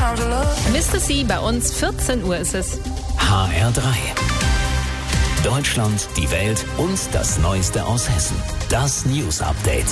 Mr. C, bei uns 14 Uhr ist es. HR3. Deutschland, die Welt und das Neueste aus Hessen. Das News Update.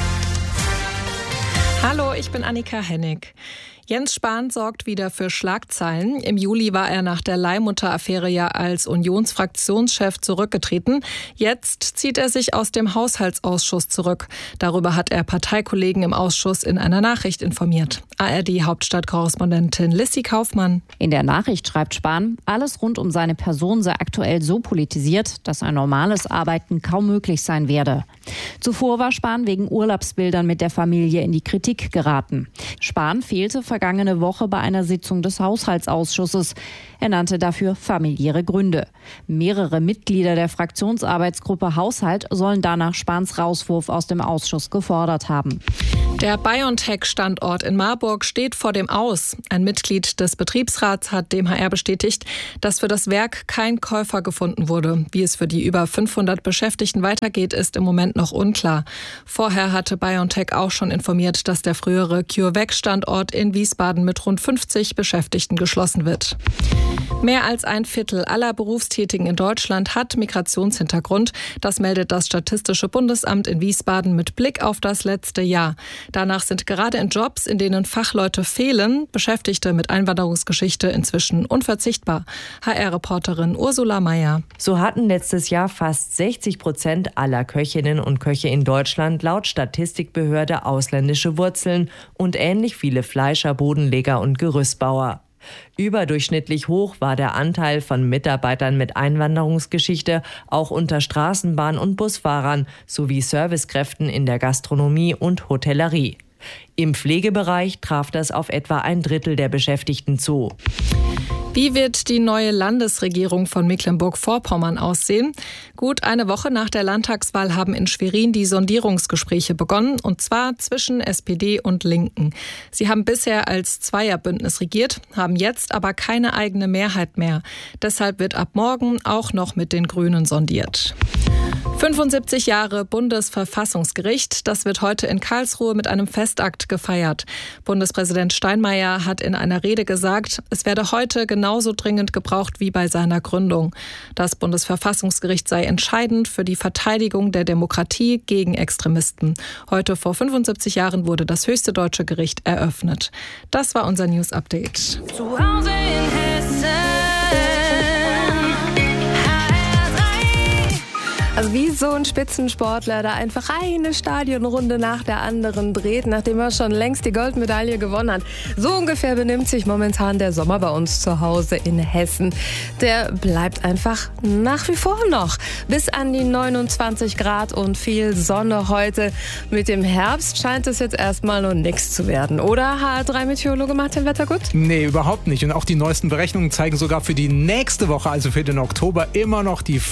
Hallo, ich bin Annika Hennig. Jens Spahn sorgt wieder für Schlagzeilen. Im Juli war er nach der Leihmutter-Affäre ja als Unionsfraktionschef zurückgetreten. Jetzt zieht er sich aus dem Haushaltsausschuss zurück. Darüber hat er Parteikollegen im Ausschuss in einer Nachricht informiert. ARD-Hauptstadtkorrespondentin Lissy Kaufmann. In der Nachricht schreibt Spahn, alles rund um seine Person sei aktuell so politisiert, dass ein normales Arbeiten kaum möglich sein werde. Zuvor war Spahn wegen Urlaubsbildern mit der Familie in die Kritik geraten. Spahn fehlte vergangene Woche bei einer Sitzung des Haushaltsausschusses. Er nannte dafür familiäre Gründe. Mehrere Mitglieder der Fraktionsarbeitsgruppe Haushalt sollen danach Spahns Rauswurf aus dem Ausschuss gefordert haben. Der BioNTech-Standort in Marburg steht vor dem Aus. Ein Mitglied des Betriebsrats hat dem HR bestätigt, dass für das Werk kein Käufer gefunden wurde. Wie es für die über 500 Beschäftigten weitergeht, ist im Moment noch unklar. Vorher hatte BioNTech auch schon informiert, dass der frühere CureVac-Standort in Wiesbaden mit rund 50 Beschäftigten geschlossen wird. Mehr als ein Viertel aller Berufstätigen in Deutschland hat Migrationshintergrund. Das meldet das Statistische Bundesamt in Wiesbaden mit Blick auf das letzte Jahr. Danach sind gerade in Jobs, in denen Fachleute fehlen, Beschäftigte mit Einwanderungsgeschichte inzwischen unverzichtbar. HR-Reporterin Ursula Mayer. So hatten letztes Jahr fast 60% aller Köchinnen und Köche in Deutschland laut Statistikbehörde ausländische Wurzeln und ähnlich viele Fleischer, Bodenleger und Gerüstbauer. Überdurchschnittlich hoch war der Anteil von Mitarbeitern mit Einwanderungsgeschichte auch unter Straßenbahn- und Busfahrern sowie Servicekräften in der Gastronomie und Hotellerie. Im Pflegebereich traf das auf etwa ein Drittel der Beschäftigten zu. Wie wird die neue Landesregierung von Mecklenburg-Vorpommern aussehen? Gut eine Woche nach der Landtagswahl haben in Schwerin die Sondierungsgespräche begonnen, und zwar zwischen SPD und Linken. Sie haben bisher als Zweierbündnis regiert, haben jetzt aber keine eigene Mehrheit mehr. Deshalb wird ab morgen auch noch mit den Grünen sondiert. 75 Jahre Bundesverfassungsgericht, das wird heute in Karlsruhe mit einem Festakt gefeiert. Bundespräsident Steinmeier hat in einer Rede gesagt, es werde heute genauso dringend gebraucht wie bei seiner Gründung. Das Bundesverfassungsgericht sei entscheidend für die Verteidigung der Demokratie gegen Extremisten. Heute vor 75 Jahren wurde das höchste deutsche Gericht eröffnet. Das war unser News Update. Zu Hause in Hessen. Also wie so ein Spitzensportler, der einfach eine Stadionrunde nach der anderen dreht, nachdem er schon längst die Goldmedaille gewonnen hat. So ungefähr benimmt sich momentan der Sommer bei uns zu Hause in Hessen. Der bleibt einfach nach wie vor noch bis an die 29 Grad und viel Sonne heute. Mit dem Herbst scheint es jetzt erstmal noch nichts zu werden. Oder, HR3-Meteorologe Martin Wettergut? Nee, überhaupt nicht. Und auch die neuesten Berechnungen zeigen sogar für die nächste Woche, also für den Oktober, immer noch die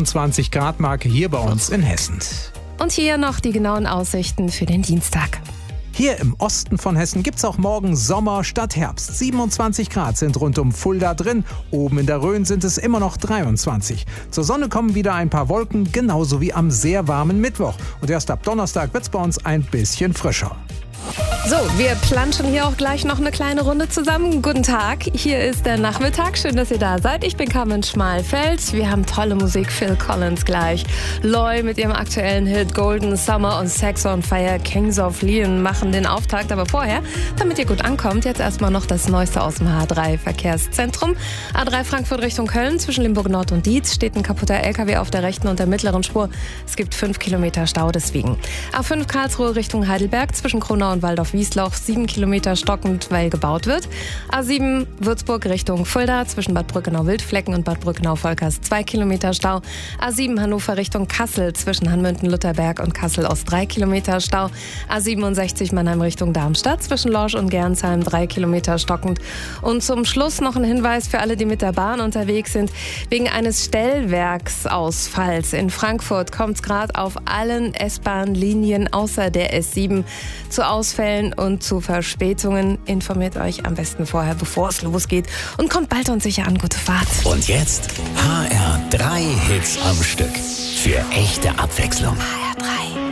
25 Grad Marke hier bei uns in Hessen. Und hier noch die genauen Aussichten für den Dienstag. Hier im Osten von Hessen gibt's auch morgen Sommer statt Herbst. 27 Grad sind rund um Fulda drin. Oben in der Rhön sind es immer noch 23. Zur Sonne kommen wieder ein paar Wolken, genauso wie am sehr warmen Mittwoch. Und erst ab Donnerstag wird's bei uns ein bisschen frischer. So, wir planschen hier auch gleich noch eine kleine Runde zusammen. Guten Tag, hier ist der Nachmittag. Schön, dass ihr da seid. Ich bin Carmen Schmalfeld. Wir haben tolle Musik, Phil Collins gleich. Loy mit ihrem aktuellen Hit Golden Summer und Sex on Fire, Kings of Leon machen den Auftakt. Aber vorher, damit ihr gut ankommt, jetzt erstmal noch das Neueste aus dem H3-Verkehrszentrum. A3 Frankfurt Richtung Köln, zwischen Limburg Nord und Dietz steht ein kaputter LKW auf der rechten und der mittleren Spur. Es gibt 5 Kilometer Stau deswegen. A5 Karlsruhe Richtung Heidelberg, zwischen Kronau und Waldorf-Wiesloch 7 Kilometer stockend, weil gebaut wird. A7 Würzburg Richtung Fulda, zwischen Bad Brückenau-Wildflecken und Bad Brückenau-Volkers 2 Kilometer Stau. A7 Hannover Richtung Kassel, zwischen Hanmünden-Lutherberg und Kassel Ost 3 Kilometer Stau. A67 Mannheim Richtung Darmstadt, zwischen Lorsch und Gernsheim 3 Kilometer stockend. Und zum Schluss noch ein Hinweis für alle, die mit der Bahn unterwegs sind. Wegen eines Stellwerksausfalls in Frankfurt kommt es gerade auf allen S-Bahn-Linien außer der S7 zu Ausfällen und zu Verspätungen. Informiert euch am besten vorher, bevor es losgeht, und kommt bald und sicher an. Gute Fahrt. Und jetzt HR3 Hits am Stück. Für echte Abwechslung.